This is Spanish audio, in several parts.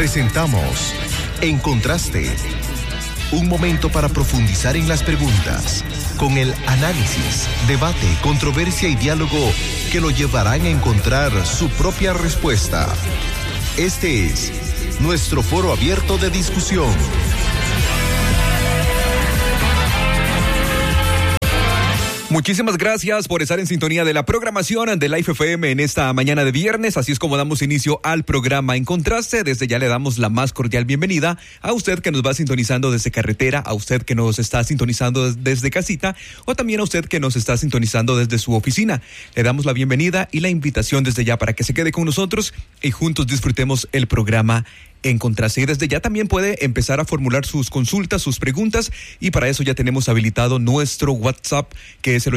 Presentamos En Contraste, un momento para profundizar en las preguntas, con el análisis, debate, controversia y diálogo que lo llevarán a encontrar su propia respuesta. Este es nuestro foro abierto de discusión. Muchísimas gracias por estar en sintonía de la programación de Life FM en esta mañana de viernes. Así es como damos inicio al programa En Contraste. Desde ya le damos la más cordial bienvenida a usted que nos va sintonizando desde carretera, a usted que nos está sintonizando desde casita o también a usted que nos está sintonizando desde su oficina. Le damos la bienvenida y la invitación desde ya para que se quede con nosotros y juntos disfrutemos el programa En Contraste. Y desde ya también puede empezar a formular sus consultas, sus preguntas, y para eso ya tenemos habilitado nuestro WhatsApp, que es el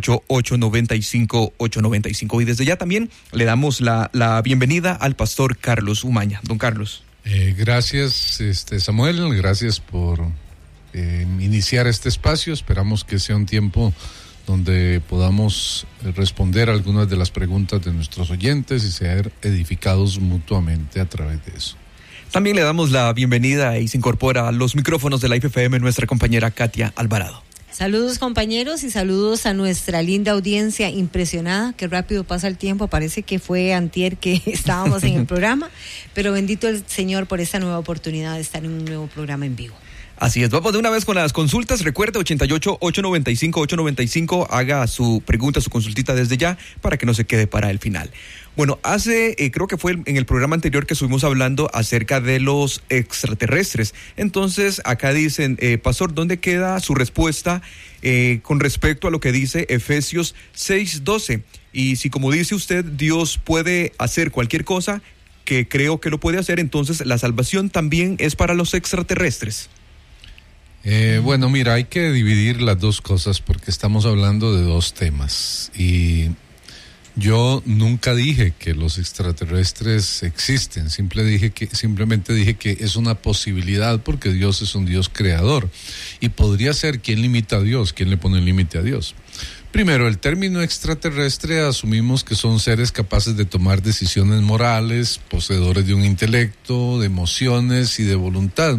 88-895-895. Y desde ya también le damos la bienvenida al pastor Carlos Umaña. Don Carlos. Gracias, Samuel, gracias por iniciar este espacio. Esperamos que sea un tiempo donde podamos responder algunas de las preguntas de nuestros oyentes y ser edificados mutuamente a través de eso. También le damos la bienvenida y se incorpora a los micrófonos de Life FM nuestra compañera Katia Alvarado. Saludos, compañeros, y saludos a nuestra linda audiencia impresionada. Qué rápido pasa el tiempo, parece que fue antier que estábamos en el programa, pero bendito el Señor por esta nueva oportunidad de estar en un nuevo programa en vivo. Así es, vamos de una vez con las consultas. Recuerde, 88-895-895, haga su pregunta, su consultita desde ya para que no se quede para el final. Bueno, creo que fue en el programa anterior que estuvimos hablando acerca de los extraterrestres. Entonces, acá dicen, pastor, ¿dónde queda su respuesta con respecto a lo que dice Efesios 6:12? Y si, como dice usted, Dios puede hacer cualquier cosa, que creo que lo puede hacer, entonces la salvación también es para los extraterrestres. Bueno, mira, hay que dividir las dos cosas porque estamos hablando de dos temas y yo nunca dije que los extraterrestres existen, simplemente dije que es una posibilidad porque Dios es un Dios creador y podría ser. ¿Quién limita a Dios? ¿Quién le pone el límite a Dios? Primero, el término extraterrestre asumimos que son seres capaces de tomar decisiones morales, poseedores de un intelecto, de emociones y de voluntad.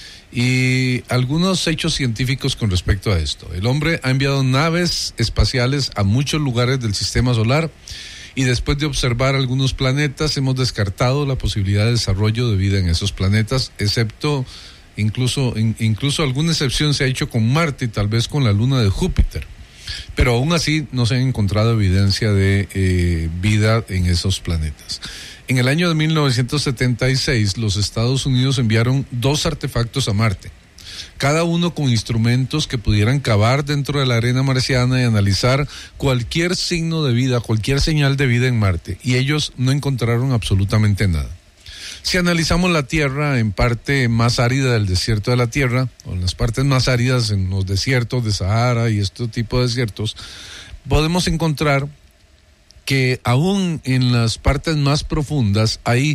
Y algunos hechos científicos con respecto a esto. El hombre ha enviado naves espaciales a muchos lugares del sistema solar y después de observar algunos planetas hemos descartado la posibilidad de desarrollo de vida en esos planetas, excepto incluso alguna excepción se ha hecho con Marte y tal vez con la luna de Júpiter. Pero aún así no se ha encontrado evidencia de vida en esos planetas. En el año de 1976, los Estados Unidos enviaron 2 artefactos a Marte, cada uno con instrumentos que pudieran cavar dentro de la arena marciana y analizar cualquier signo de vida, cualquier señal de vida en Marte, y ellos no encontraron absolutamente nada. Si analizamos la Tierra en parte más árida del desierto de la Tierra, o en las partes más áridas en los desiertos de Sahara y este tipo de desiertos, podemos encontrar que aún en las partes más profundas hay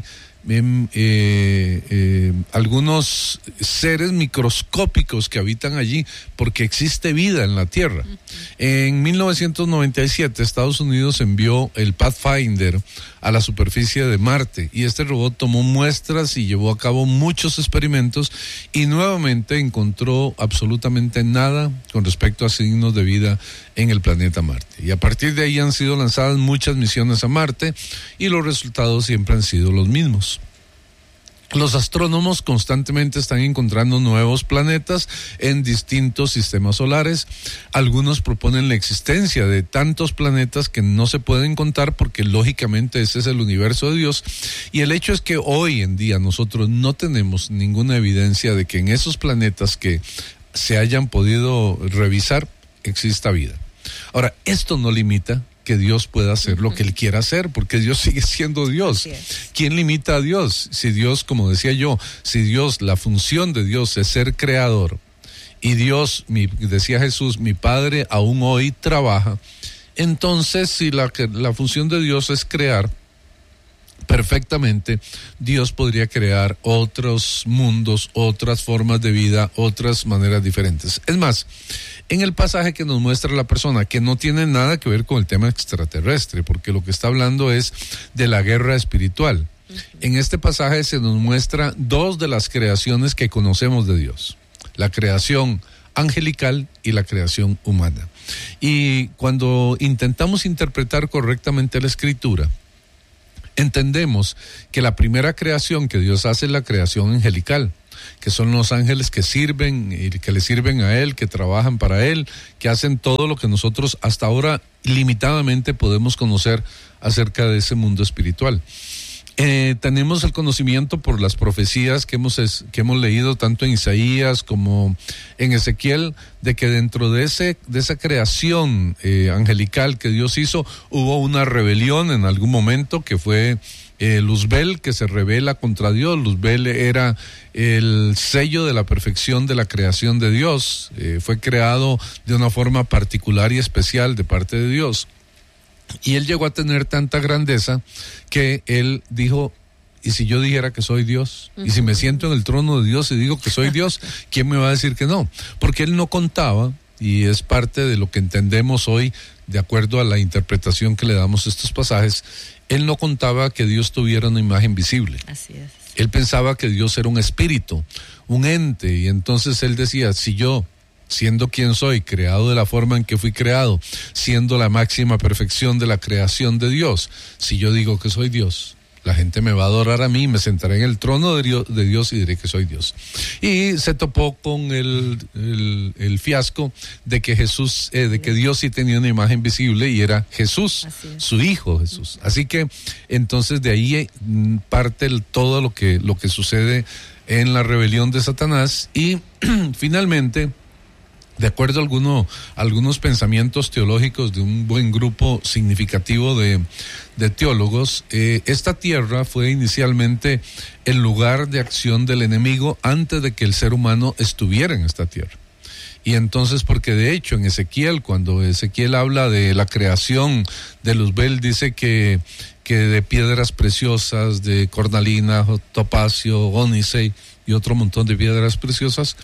algunos seres microscópicos que habitan allí porque existe vida en la Tierra. En 1997 Estados Unidos envió el Pathfinder a la superficie de Marte y este robot tomó muestras y llevó a cabo muchos experimentos y nuevamente encontró absolutamente nada con respecto a signos de vida en el planeta Marte. Y a partir de ahí han sido lanzadas muchas misiones a Marte y los resultados siempre han sido los mismos. Los astrónomos constantemente están encontrando nuevos planetas en distintos sistemas solares. Algunos proponen la existencia de tantos planetas que no se pueden contar porque lógicamente ese es el universo de Dios. Y el hecho es que hoy en día nosotros no tenemos ninguna evidencia de que en esos planetas que se hayan podido revisar exista vida. Ahora, esto no limita que Dios pueda hacer lo que Él quiera hacer, porque Dios sigue siendo Dios. ¿Quién limita a Dios? Si Dios, como decía yo, si Dios, la función de Dios es ser creador, y Dios, decía Jesús, mi Padre aún hoy trabaja, entonces si la función de Dios es crear, perfectamente Dios podría crear otros mundos, otras formas de vida, otras maneras diferentes. Es más, en el pasaje que nos muestra la persona, que no tiene nada que ver con el tema extraterrestre, porque lo que está hablando es de la guerra espiritual. En este pasaje se nos muestra dos de las creaciones que conocemos de Dios: la creación angelical y la creación humana. Y cuando intentamos interpretar correctamente la Escritura, entendemos que la primera creación que Dios hace es la creación angelical, que son los ángeles que sirven y que le sirven a Él, que trabajan para Él, que hacen todo lo que nosotros hasta ahora limitadamente podemos conocer acerca de ese mundo espiritual. Tenemos el conocimiento por las profecías que hemos leído tanto en Isaías como en Ezequiel, de que dentro de esa creación angelical que Dios hizo, hubo una rebelión en algún momento, que fue Luzbel, que se rebela contra Dios. Luzbel era el sello de la perfección de la creación de Dios. Fue creado de una forma particular y especial de parte de Dios. Y él llegó a tener tanta grandeza que él dijo: ¿y si yo dijera que soy Dios? Y si me siento en el trono de Dios y digo que soy Dios, ¿quién me va a decir que no? Porque él no contaba, y es parte de lo que entendemos hoy, de acuerdo a la interpretación que le damos a estos pasajes, él no contaba que Dios tuviera una imagen visible. Así es. Él pensaba que Dios era un espíritu, un ente, y entonces él decía: si yo, siendo quien soy, creado de la forma en que fui creado, siendo la máxima perfección de la creación de Dios, si yo digo que soy Dios, la gente me va a adorar a mí, me sentaré en el trono de Dios y diré que soy Dios. Y se topó con el fiasco de que Dios sí tenía una imagen visible, y era Jesús, su hijo Jesús. Así que entonces de ahí parte todo lo que sucede en la rebelión de Satanás. Y finalmente, de acuerdo a algunos pensamientos teológicos de un buen grupo significativo de teólogos, esta tierra fue inicialmente el lugar de acción del enemigo antes de que el ser humano estuviera en esta tierra. Y entonces, porque de hecho en Ezequiel, cuando Ezequiel habla de la creación de Luzbel, dice que de piedras preciosas, de cornalina, topacio, ónice y otro montón de piedras preciosas,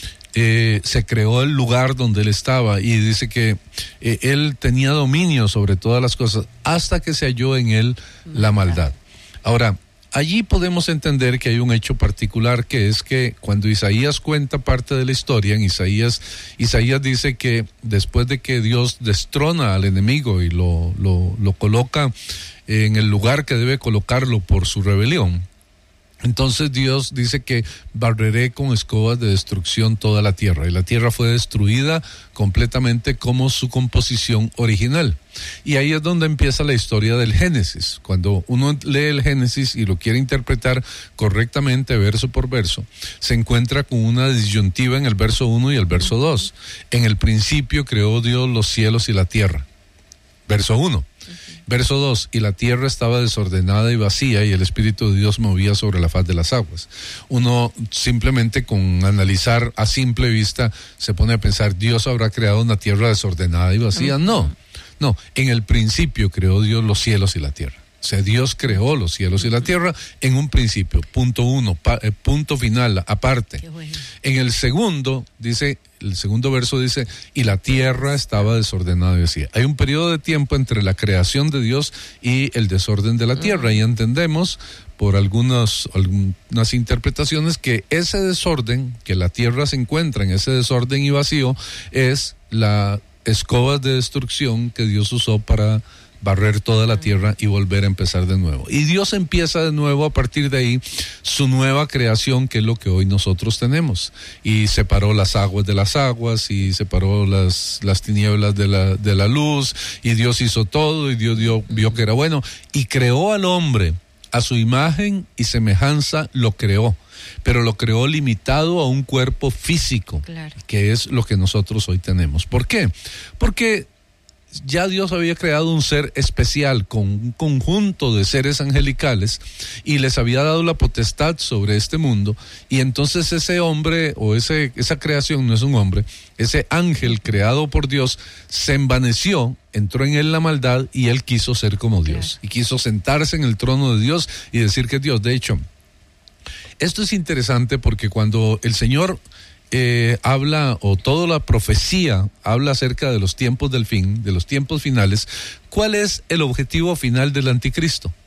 se creó el lugar donde él estaba, y dice que él tenía dominio sobre todas las cosas hasta que se halló en él la maldad. Ahora, allí podemos entender que hay un hecho particular, que es que cuando Isaías cuenta parte de la historia, en Isaías dice que después de que Dios destrona al enemigo y lo coloca en el lugar que debe colocarlo por su rebelión, entonces Dios dice que barreré con escobas de destrucción toda la tierra, y la tierra fue destruida completamente como su composición original. Y ahí es donde empieza la historia del Génesis. Cuando uno lee el Génesis y lo quiere interpretar correctamente verso por verso, se encuentra con una disyuntiva en el verso 1 y el verso 2. En el principio creó Dios los cielos y la tierra. Verso 1. Verso 2, y la tierra estaba desordenada y vacía, y el Espíritu de Dios movía sobre la faz de las aguas. Uno simplemente con analizar a simple vista se pone a pensar: ¿Dios habrá creado una tierra desordenada y vacía? No, en el principio creó Dios los cielos y la tierra. O sea, Dios creó los cielos y la tierra en un principio, punto 1, punto final, aparte. Bueno. En el segundo verso dice: y la tierra estaba desordenada y vacía. Hay un periodo de tiempo entre la creación de Dios y el desorden de la tierra, y entendemos por algunas interpretaciones que ese desorden, que la tierra se encuentra en ese desorden y vacío, es la escoba de destrucción que Dios usó para barrer toda la tierra y volver a empezar de nuevo. Y Dios empieza de nuevo a partir de ahí su nueva creación, que es lo que hoy nosotros tenemos. Y separó las aguas de las aguas, y separó las tinieblas de la luz, y Dios hizo todo, y Dios vio que era bueno, y creó al hombre a su imagen y semejanza, lo creó. Pero lo creó limitado a un cuerpo físico, claro, que es lo que nosotros hoy tenemos. ¿Por qué? Porque ya Dios había creado un ser especial con un conjunto de seres angelicales y les había dado la potestad sobre este mundo, y entonces ese hombre o esa creación, no es un hombre, ese ángel creado por Dios se envaneció, entró en él la maldad y él quiso ser como Dios, y quiso sentarse en el trono de Dios y decir que es Dios. De hecho, esto es interesante porque cuando el Señor habla, o toda la profecía habla acerca de los tiempos del fin, de los tiempos finales, ¿cuál es el objetivo final del anticristo?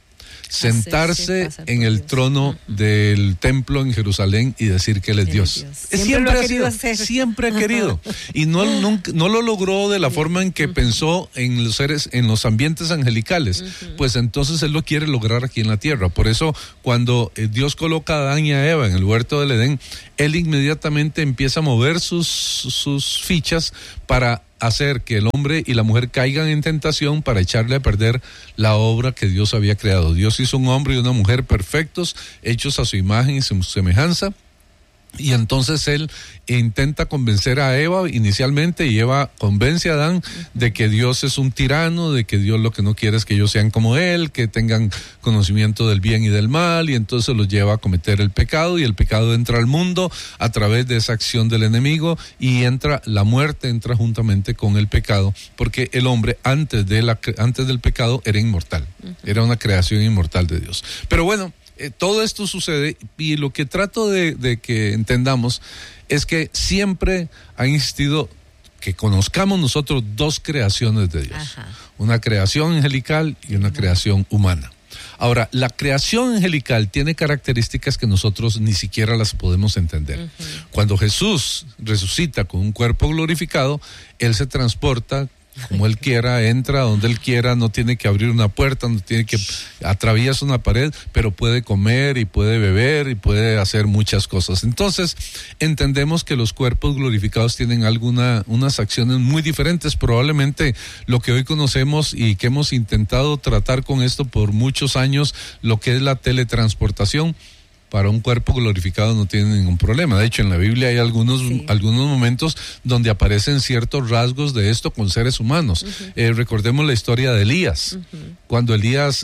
sentarse en el trono del templo en Jerusalén y decir que Él es Dios. Siempre ha querido. Y no lo logró de la forma en que pensó en los seres, en los ambientes angelicales. Pues entonces Él lo quiere lograr aquí en la tierra. Por eso, cuando Dios coloca a Adán y a Eva en el huerto del Edén, Él inmediatamente empieza a mover sus fichas para hacer que el hombre y la mujer caigan en tentación, para echarle a perder la obra que Dios había creado. Dios hizo un hombre y una mujer perfectos, hechos a su imagen y su semejanza. Y entonces Él intenta convencer a Eva inicialmente, y Eva convence a Adán de que Dios es un tirano, de que Dios lo que no quiere es que ellos sean como Él, que tengan conocimiento del bien y del mal, y entonces los lleva a cometer el pecado, y el pecado entra al mundo a través de esa acción del enemigo, y la muerte entra juntamente con el pecado, porque el hombre antes del pecado era inmortal, era una creación inmortal de Dios. Pero bueno, todo esto sucede, y lo que trato de que entendamos es que siempre ha existido que conozcamos nosotros dos creaciones de Dios. Ajá. Una creación angelical y una creación humana. Ahora, la creación angelical tiene características que nosotros ni siquiera las podemos entender. Cuando Jesús resucita con un cuerpo glorificado, Él se transporta como Él quiera, entra donde Él quiera, no tiene que abrir una puerta, no tiene que atraviesa una pared, pero puede comer y puede beber y puede hacer muchas cosas. Entonces, entendemos que los cuerpos glorificados tienen unas acciones muy diferentes. Probablemente lo que hoy conocemos y que hemos intentado tratar con esto por muchos años, lo que es la teletransportación, para un cuerpo glorificado no tiene ningún problema. De hecho, en la Biblia hay algunos momentos donde aparecen ciertos rasgos de esto con seres humanos. Recordemos la historia de Elías. Cuando Elías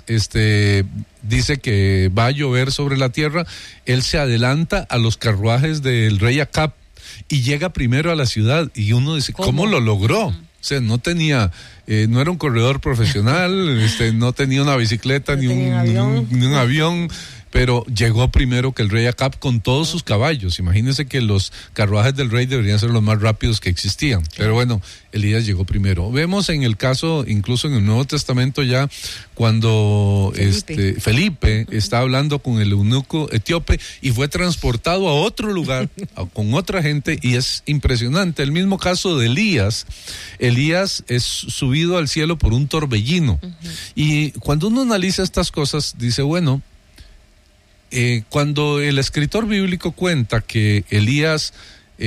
dice que va a llover sobre la tierra, él se adelanta a los carruajes del rey Acab y llega primero a la ciudad, y uno dice, ¿cómo lo logró? O sea, no era un corredor profesional, no tenía una bicicleta, ni un avión, pero llegó primero que el rey Acab con todos sus caballos. Imagínense que los carruajes del rey deberían ser los más rápidos que existían. Pero bueno, Elías llegó primero. Vemos en el caso, incluso en el Nuevo Testamento ya, cuando Felipe está hablando con el eunuco etíope y fue transportado a otro lugar con otra gente, y es impresionante. El mismo caso de Elías es subido al cielo por un torbellino. Y cuando uno analiza estas cosas, dice, bueno, cuando el escritor bíblico cuenta que Elías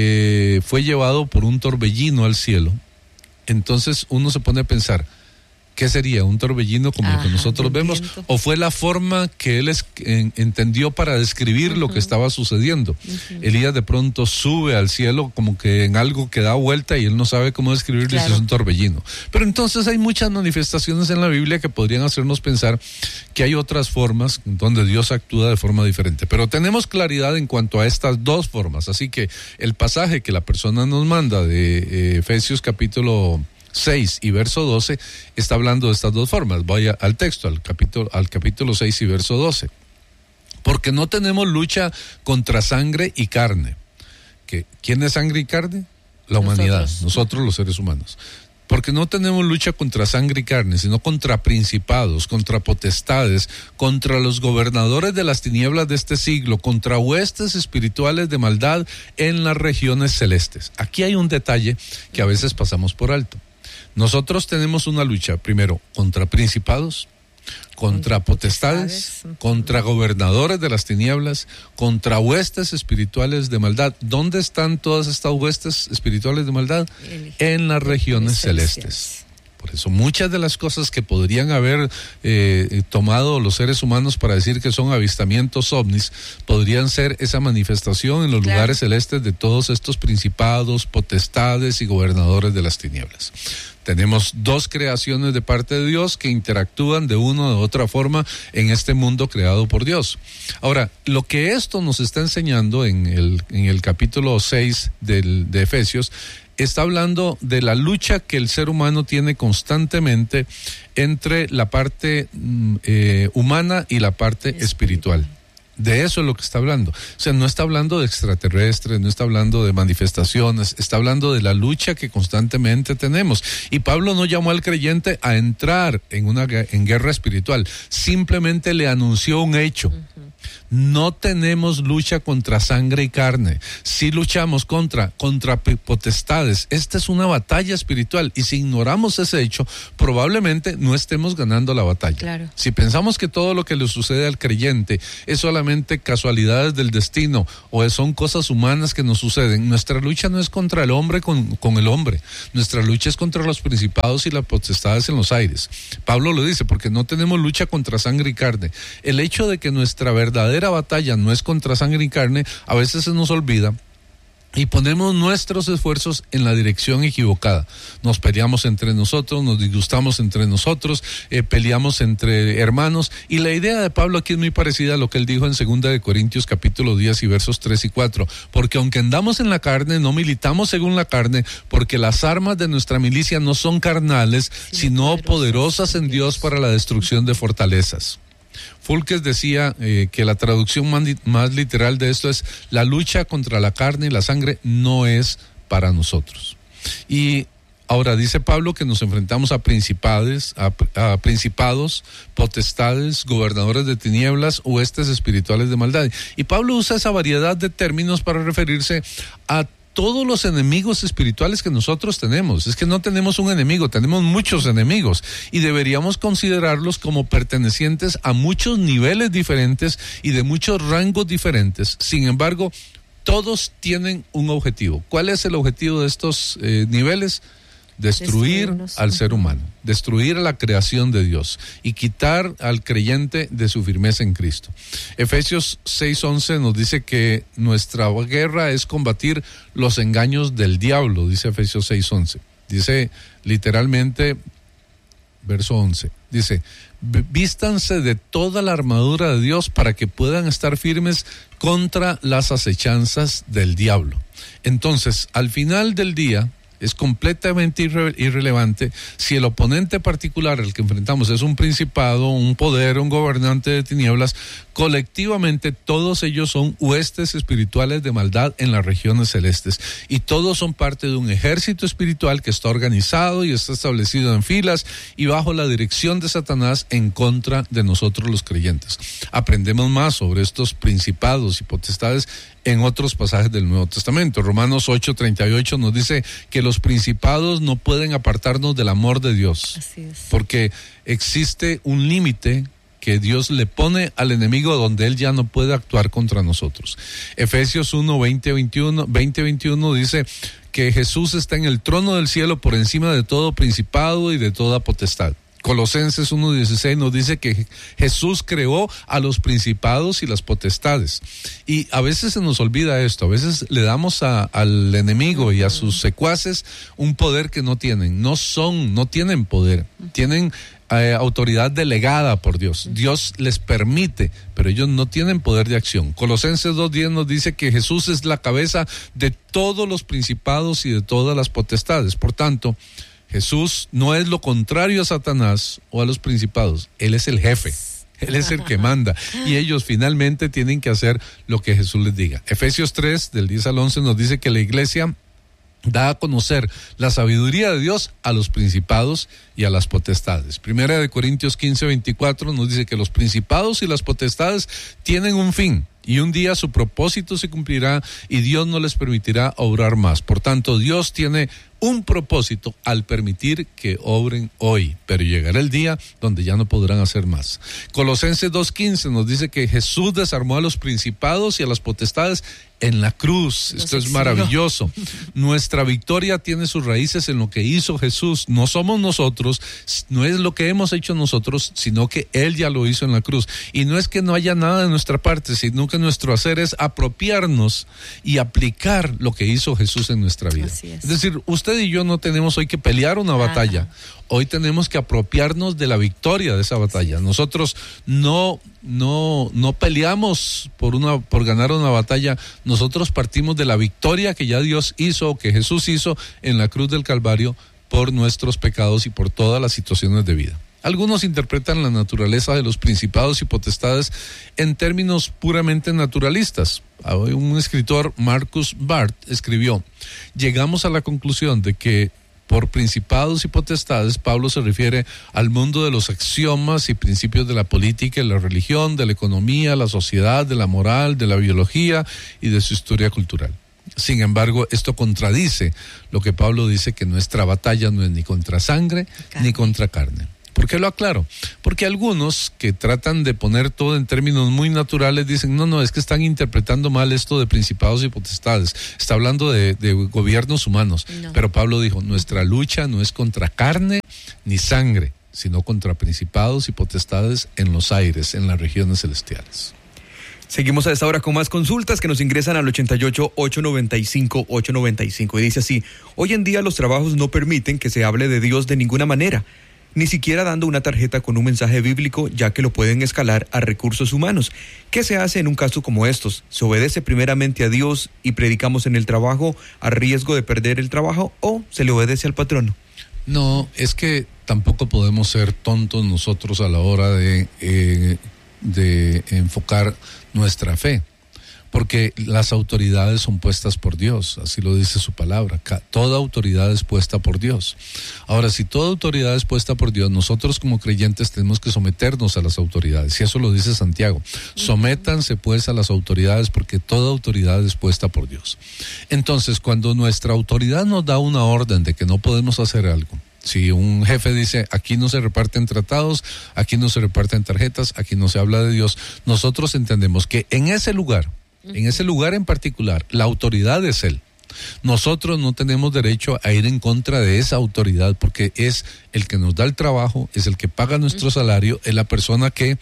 fue llevado por un torbellino al cielo, entonces uno se pone a pensar, ¿qué sería? ¿Un torbellino como lo que nosotros vemos? ¿O fue la forma que él entendió para describir lo que estaba sucediendo? Elías de pronto sube al cielo como que en algo que da vuelta, y él no sabe cómo describirlo, y es un torbellino. Pero entonces hay muchas manifestaciones en la Biblia que podrían hacernos pensar que hay otras formas donde Dios actúa de forma diferente. Pero tenemos claridad en cuanto a estas dos formas. Así que el pasaje que la persona nos manda de Efesios capítulo 6 y verso 12 está hablando de estas dos formas. Vaya al texto, al capítulo 6 y verso 12. Porque no tenemos lucha contra sangre y carne. ¿Quién es sangre y carne? La humanidad, nosotros los seres humanos. Porque no tenemos lucha contra sangre y carne, sino contra principados, contra potestades, contra los gobernadores de las tinieblas de este siglo, contra huestes espirituales de maldad en las regiones celestes. Aquí hay un detalle que a veces pasamos por alto. Nosotros tenemos una lucha, primero, contra principados, contra potestades, contra gobernadores de las tinieblas, contra huestes espirituales de maldad. ¿Dónde están todas estas huestes espirituales de maldad? En las regiones celestes. Por eso muchas de las cosas que podrían haber tomado los seres humanos para decir que son avistamientos ovnis, podrían ser esa manifestación en los lugares celestes de todos estos principados, potestades y gobernadores de las tinieblas. Tenemos dos creaciones de parte de Dios que interactúan de una u otra forma en este mundo creado por Dios. Ahora, lo que esto nos está enseñando en el capítulo 6 de Efesios, está hablando de la lucha que el ser humano tiene constantemente entre la parte humana y la parte espiritual. De eso es lo que está hablando. O sea, no está hablando de extraterrestres, no está hablando de manifestaciones, está hablando de la lucha que constantemente tenemos. Y Pablo no llamó al creyente a entrar en guerra espiritual, simplemente le anunció un hecho. No tenemos lucha contra sangre y carne. Sí luchamos contra potestades. Esta es una batalla espiritual, y si ignoramos ese hecho, probablemente no estemos ganando la batalla. Claro. Si pensamos que todo lo que le sucede al creyente es solamente casualidades del destino o son cosas humanas que nos suceden, nuestra lucha no es contra el hombre con el hombre. Nuestra lucha es contra los principados y las potestades en los aires. Pablo lo dice, porque no tenemos lucha contra sangre y carne. El hecho de que nuestra verdadera batalla no es contra sangre y carne, a veces se nos olvida y ponemos nuestros esfuerzos en la dirección equivocada. Nos peleamos entre nosotros, nos disgustamos entre nosotros, peleamos entre hermanos, y la idea de Pablo aquí es muy parecida a lo que él dijo en 2 de Corintios capítulo 10 y versos 3 y 4, porque aunque andamos en la carne, no militamos según la carne, porque las armas de nuestra milicia no son carnales, sino poderosas en Dios para la destrucción de fortalezas. Fulques decía que la traducción más literal de esto es: la lucha contra la carne y la sangre no es para nosotros. Y ahora dice Pablo que nos enfrentamos a principados, potestades, gobernadores de tinieblas, huestes espirituales de maldad. Y Pablo usa esa variedad de términos para referirse a todos los enemigos espirituales que nosotros tenemos. Es que no tenemos un enemigo, tenemos muchos enemigos, y deberíamos considerarlos como pertenecientes a muchos niveles diferentes y de muchos rangos diferentes. Sin embargo, todos tienen un objetivo. ¿Cuál es el objetivo de estos niveles? Destruir al ser humano, destruir a la creación de Dios y quitar al creyente de su firmeza en Cristo. Efesios 6:11 nos dice que nuestra guerra es combatir los engaños del diablo, dice Efesios 6:11. Dice literalmente, verso 11, dice: vístanse de toda la armadura de Dios para que puedan estar firmes contra las acechanzas del diablo. Entonces, al final del día, es completamente irrelevante si el oponente particular al que enfrentamos es un principado, un poder, un gobernante de tinieblas. Colectivamente todos ellos son huestes espirituales de maldad en las regiones celestes, y todos son parte de un ejército espiritual que está organizado y está establecido en filas y bajo la dirección de Satanás en contra de nosotros los creyentes. Aprendemos más sobre estos principados y potestades en otros pasajes del Nuevo Testamento. Romanos 8:38 nos dice que los principados no pueden apartarnos del amor de Dios. Así es. Porque existe un límite que Dios le pone al enemigo donde él ya no puede actuar contra nosotros. Efesios 1:20-21 dice que Jesús está en el trono del cielo por encima de todo principado y de toda potestad. Colosenses 1:16 nos dice que Jesús creó a los principados y las potestades. Y a veces se nos olvida esto, a veces le damos al enemigo y a sus secuaces un poder que no tienen. No tienen poder, tienen autoridad delegada por Dios. Dios les permite, pero ellos no tienen poder de acción. Colosenses 2:10 nos dice que Jesús es la cabeza de todos los principados y de todas las potestades. Por tanto, Jesús no es lo contrario a Satanás o a los principados. Él es el jefe. Él es el que manda, y ellos finalmente tienen que hacer lo que Jesús les diga. Efesios 3, del 10 al 11, nos dice que la iglesia da a conocer la sabiduría de Dios a los principados y a las potestades. 1 de Corintios 15:24 nos dice que los principados y las potestades tienen un fin, y un día su propósito se cumplirá y Dios no les permitirá obrar más. Por tanto, Dios tiene un propósito al permitir que obren hoy, pero llegará el día donde ya no podrán hacer más. Colosenses 2:15 nos dice que Jesús desarmó a los principados y a las potestades en la cruz. Esto es maravilloso. Nuestra victoria tiene sus raíces en lo que hizo Jesús. No somos nosotros, no es lo que hemos hecho nosotros, sino que Él ya lo hizo en la cruz. Y no es que no haya nada de nuestra parte, sino que nuestro hacer es apropiarnos y aplicar lo que hizo Jesús en nuestra vida. Es decir, usted y yo no tenemos hoy que pelear una batalla. Hoy tenemos que apropiarnos de la victoria de esa batalla. Nosotros no peleamos por ganar una batalla. Nosotros partimos de la victoria que ya Dios hizo, que Jesús hizo en la cruz del Calvario por nuestros pecados y por todas las situaciones de vida. Algunos interpretan la naturaleza de los principados y potestades en términos puramente naturalistas. Un escritor, Marcus Barth, escribió: llegamos a la conclusión de que por principados y potestades, Pablo se refiere al mundo de los axiomas y principios de la política y la religión, de la economía, la sociedad, de la moral, de la biología y de su historia cultural. Sin embargo, esto contradice lo que Pablo dice, que nuestra batalla no es ni contra sangre ni contra carne. ¿Por qué lo aclaro? Porque algunos que tratan de poner todo en términos muy naturales dicen, no, es que están interpretando mal esto de principados y potestades. Está hablando de gobiernos humanos. No. Pero Pablo dijo, nuestra lucha no es contra carne ni sangre, sino contra principados y potestades en los aires, en las regiones celestiales. Seguimos a esta hora con más consultas que nos ingresan al 88-895-895. Y dice así: hoy en día los trabajos no permiten que se hable de Dios de ninguna manera, ni siquiera dando una tarjeta con un mensaje bíblico, ya que lo pueden escalar a recursos humanos. ¿Qué se hace en un caso como estos? ¿Se obedece primeramente a Dios y predicamos en el trabajo a riesgo de perder el trabajo, o se le obedece al patrono? No, es que tampoco podemos ser tontos nosotros a la hora de enfocar nuestra fe, porque las autoridades son puestas por Dios, así lo dice su palabra. Toda autoridad es puesta por Dios. Ahora, si toda autoridad es puesta por Dios, nosotros como creyentes tenemos que someternos a las autoridades, y eso lo dice Santiago. Sométanse pues a las autoridades, porque toda autoridad es puesta por Dios. Entonces, cuando nuestra autoridad nos da una orden de que no podemos hacer algo, si un jefe dice, aquí no se reparten tratados, aquí no se reparten tarjetas, aquí no se habla de Dios, nosotros entendemos que en ese lugar en particular, la autoridad es Él. Nosotros no tenemos derecho a ir en contra de esa autoridad, porque es el que nos da el trabajo, es el que paga nuestro salario, es la persona que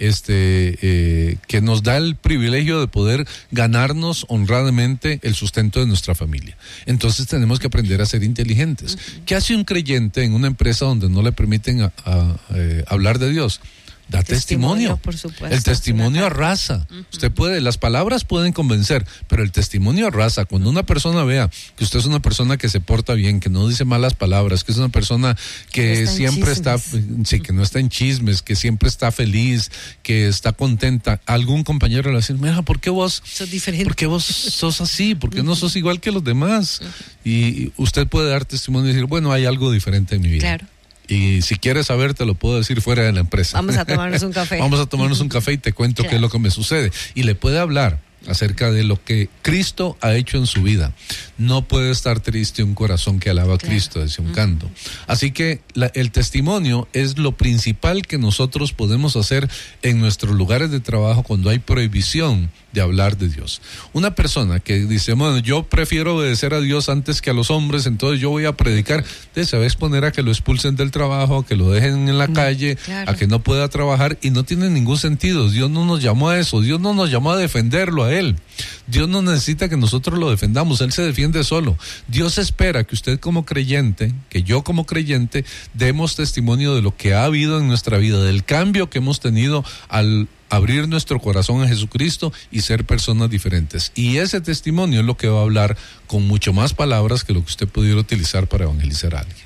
nos da el privilegio de poder ganarnos honradamente el sustento de nuestra familia. Entonces tenemos que aprender a ser inteligentes. ¿Qué hace un creyente en una empresa donde no le permiten hablar de Dios? Da testimonio. Por supuesto. El testimonio arrasa. Usted puede, las palabras pueden convencer, pero el testimonio arrasa. Cuando una persona vea que usted es una persona que se porta bien, que no dice malas palabras, que es una persona que siempre está, que no está en chismes, que siempre está feliz, que está contenta, algún compañero le va a decir, mira, ¿por qué vos sos diferente? ¿Por qué vos sos así? ¿Por qué no sos igual que los demás? Y usted puede dar testimonio y decir, bueno, hay algo diferente en mi vida. Claro. Y si quieres saber, te lo puedo decir fuera de la empresa. Vamos a tomarnos un café. Vamos a tomarnos un café y te cuento qué es lo que me sucede. Y le puede hablar acerca de lo que Cristo ha hecho en su vida. No puede estar triste un corazón que alaba a Cristo, decía un canto. Así que el testimonio es lo principal que nosotros podemos hacer en nuestros lugares de trabajo cuando hay prohibición de hablar de Dios. Una persona que dice, bueno, yo prefiero obedecer a Dios antes que a los hombres, entonces yo voy a predicar, se va a exponer a que lo expulsen del trabajo, a que lo dejen en la calle, a que no pueda trabajar, y no tiene ningún sentido. Dios no nos llamó a eso, Dios no nos llamó a defenderlo a Él. Dios no necesita que nosotros lo defendamos, Él se defiende solo. Dios espera que usted como creyente, que yo como creyente, demos testimonio de lo que ha habido en nuestra vida, del cambio que hemos tenido al abrir nuestro corazón a Jesucristo y ser personas diferentes. Y ese testimonio es lo que va a hablar con mucho más palabras que lo que usted pudiera utilizar para evangelizar a alguien.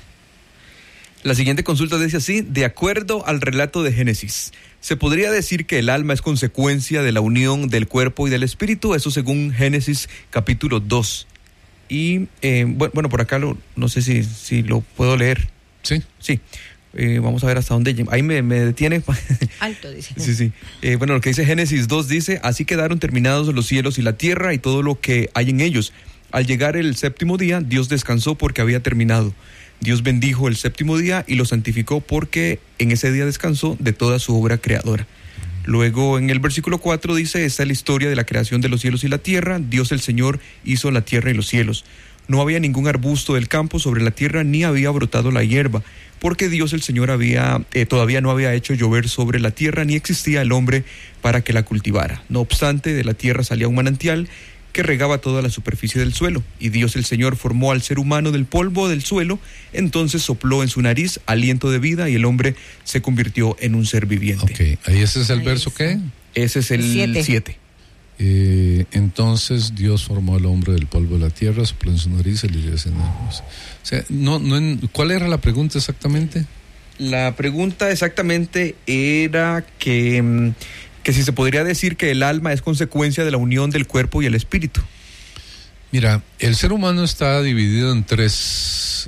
La siguiente consulta dice así: de acuerdo al relato de Génesis, ¿se podría decir que el alma es consecuencia de la unión del cuerpo y del espíritu? Eso según Génesis capítulo 2. Y bueno, por acá no sé si lo puedo leer. Sí. Sí. Vamos a ver hasta dónde. Ahí me detiene. Alto, dice. Sí. Bueno, lo que dice Génesis 2 dice: así quedaron terminados los cielos y la tierra y todo lo que hay en ellos. Al llegar el séptimo día, Dios descansó porque había terminado. Dios bendijo el séptimo día y lo santificó porque en ese día descansó de toda su obra creadora. Luego en el versículo 4 dice: esta es la historia de la creación de los cielos y la tierra. Dios el Señor hizo la tierra y los cielos. No había ningún arbusto del campo sobre la tierra, ni había brotado la hierba, porque Dios el Señor todavía no había hecho llover sobre la tierra, ni existía el hombre para que la cultivara. No obstante, de la tierra salía un manantial que regaba toda la superficie del suelo. Y Dios el Señor formó al ser humano del polvo del suelo, entonces sopló en su nariz aliento de vida, y el hombre se convirtió en un ser viviente. Ok, ahí ese es el verso, ¿qué? Ese es el 7. Entonces Dios formó al hombre del polvo de la tierra, sopló en su nariz y le dio ese nariz. O sea, ¿cuál era la pregunta exactamente? La pregunta exactamente era que si se podría decir que el alma es consecuencia de la unión del cuerpo y el espíritu. Mira, el ser humano está dividido en tres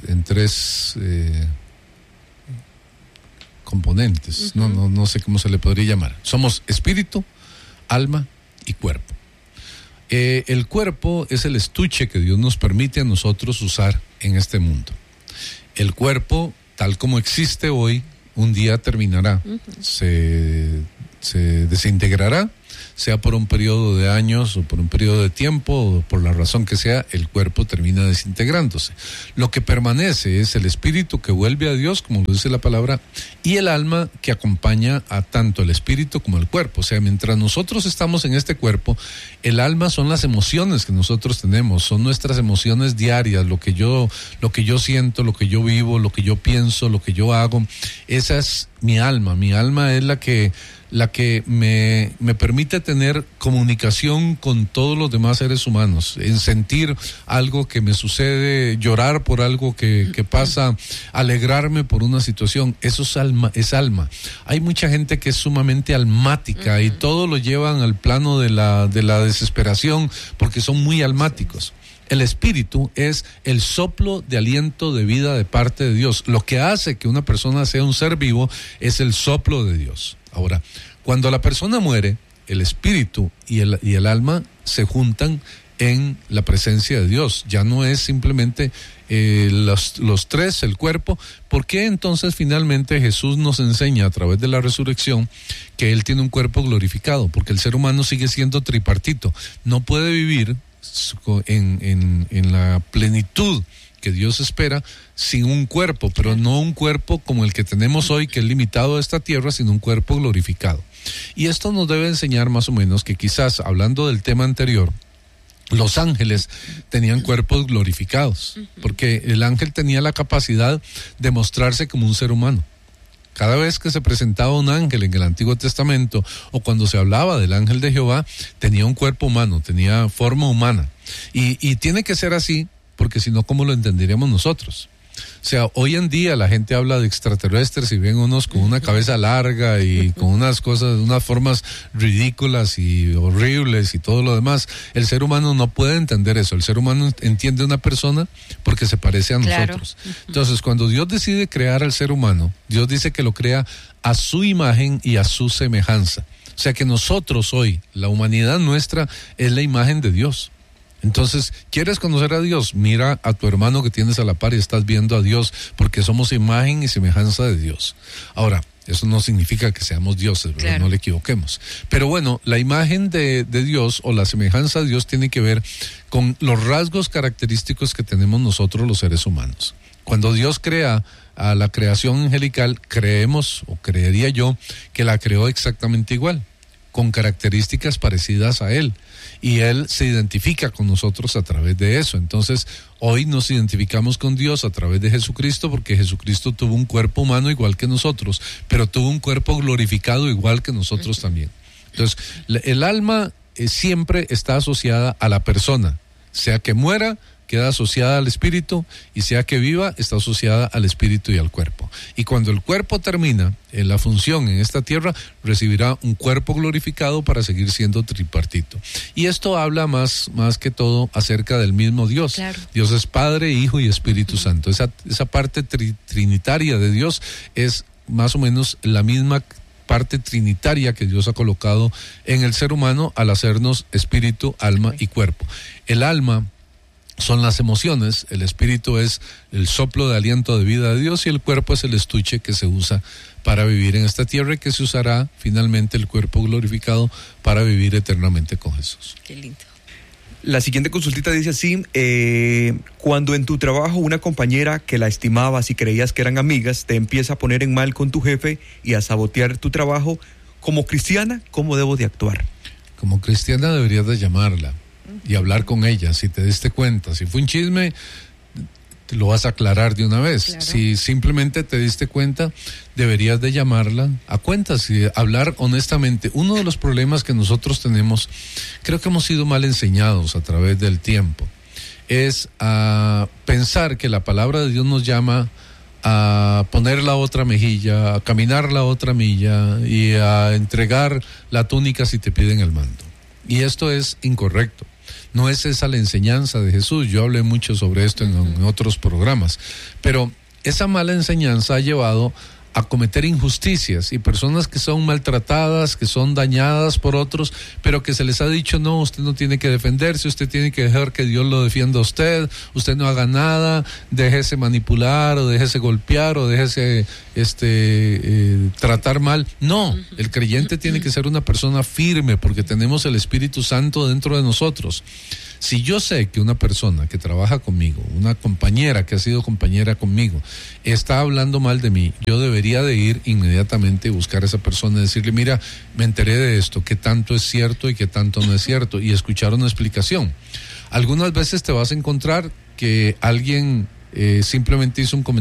componentes. Uh-huh. No sé cómo se le podría llamar. Somos espíritu, alma y cuerpo. El cuerpo es el estuche que Dios nos permite a nosotros usar en este mundo. El cuerpo, tal como existe hoy, un día terminará. Uh-huh. Se desintegrará, sea por un periodo de años o por un periodo de tiempo o por la razón que sea, el cuerpo termina desintegrándose. Lo que permanece es el espíritu que vuelve a Dios, como lo dice la palabra, y el alma que acompaña a tanto el espíritu como el cuerpo. O sea, mientras nosotros estamos en este cuerpo, el alma son las emociones que nosotros tenemos, son nuestras emociones diarias, lo que yo siento, lo que yo vivo, lo que yo pienso, lo que yo hago. Esa es mi alma. Mi alma es la que me permite tener comunicación con todos los demás seres humanos, en sentir algo que me sucede, llorar por algo que pasa, alegrarme por una situación. Eso es alma. Hay mucha gente que es sumamente almática, uh-huh, y todo lo llevan al plano de la desesperación porque son muy almáticos. El espíritu es el soplo de aliento de vida de parte de Dios. Lo que hace que una persona sea un ser vivo es el soplo de Dios. Ahora, cuando la persona muere, el espíritu y el alma se juntan en la presencia de Dios. Ya no es simplemente los tres, el cuerpo. ¿Por qué entonces finalmente Jesús nos enseña a través de la resurrección que Él tiene un cuerpo glorificado? Porque el ser humano sigue siendo tripartito. No puede vivir en la plenitud que Dios espera sin un cuerpo, pero no un cuerpo como el que tenemos hoy, que es limitado a esta tierra, sino un cuerpo glorificado. Y esto nos debe enseñar más o menos que quizás, hablando del tema anterior, los ángeles tenían cuerpos glorificados, porque el ángel tenía la capacidad de mostrarse como un ser humano. Cada vez que se presentaba un ángel en el Antiguo Testamento o cuando se hablaba del ángel de Jehová, tenía un cuerpo humano, tenía forma humana. Y tiene que ser así, porque si no, ¿cómo lo entenderíamos nosotros? O sea, hoy en día la gente habla de extraterrestres y ven unos con una cabeza larga y con unas cosas, unas formas ridículas y horribles y todo lo demás. El ser humano no puede entender eso. El ser humano entiende a una persona porque se parece a nosotros. Claro. Entonces, cuando Dios decide crear al ser humano, Dios dice que lo crea a su imagen y a su semejanza. O sea que nosotros hoy, la humanidad nuestra, es la imagen de Dios. Entonces, ¿quieres conocer a Dios? Mira a tu hermano que tienes a la par y estás viendo a Dios, porque somos imagen y semejanza de Dios. Ahora, eso no significa que seamos dioses, ¿verdad? Claro. No le equivoquemos. Pero bueno, la imagen de Dios o la semejanza de Dios tiene que ver con los rasgos característicos que tenemos nosotros los seres humanos. Cuando Dios crea a la creación angelical, creemos, o creería yo, que la creó exactamente igual, con características parecidas a Él. Y Él se identifica con nosotros a través de eso. Entonces, hoy nos identificamos con Dios a través de Jesucristo, porque Jesucristo tuvo un cuerpo humano igual que nosotros, pero tuvo un cuerpo glorificado igual que nosotros también. Entonces, el alma siempre está asociada a la persona, sea que muera, queda asociada al espíritu, y sea que viva, está asociada al espíritu y al cuerpo. Y cuando el cuerpo termina en la función en esta tierra, recibirá un cuerpo glorificado para seguir siendo tripartito. Y esto habla más que todo acerca del mismo Dios. Claro. Dios es Padre, Hijo y Espíritu Santo. Esa parte trinitaria de Dios es más o menos la misma parte trinitaria que Dios ha colocado en el ser humano al hacernos espíritu, alma y cuerpo. El alma son las emociones, el espíritu es el soplo de aliento de vida de Dios y el cuerpo es el estuche que se usa para vivir en esta tierra y que se usará finalmente el cuerpo glorificado para vivir eternamente con Jesús. Qué lindo. La siguiente consultita dice así, cuando en tu trabajo una compañera que la estimabas y creías que eran amigas te empieza a poner en mal con tu jefe y a sabotear tu trabajo, como cristiana, ¿cómo debo de actuar? Como cristiana deberías de llamarla y hablar con ella. Si te diste cuenta, si fue un chisme, te lo vas a aclarar de una vez. Claro. Si simplemente te diste cuenta, deberías de llamarla a cuentas y hablar honestamente. Uno de los problemas que nosotros tenemos, creo que hemos sido mal enseñados a través del tiempo, es a pensar que la palabra de Dios nos llama a poner la otra mejilla, a caminar la otra milla y a entregar la túnica si te piden el manto. Y esto es incorrecto. No es esa la enseñanza de Jesús. Yo hablé mucho sobre esto en otros programas. Pero esa mala enseñanza ha llevado a cometer injusticias y personas que son maltratadas, que son dañadas por otros, pero que se les ha dicho, no, usted no tiene que defenderse, usted tiene que dejar que Dios lo defienda a usted no haga nada, déjese manipular o déjese golpear o déjese tratar mal. No, el creyente tiene que ser una persona firme porque tenemos el Espíritu Santo dentro de nosotros. Si yo sé que una persona que trabaja conmigo, una compañera que ha sido compañera conmigo, está hablando mal de mí, yo debería de ir inmediatamente a buscar a esa persona y decirle, mira, me enteré de esto, qué tanto es cierto y qué tanto no es cierto, y escuchar una explicación. Algunas veces te vas a encontrar que alguien simplemente hizo un comentario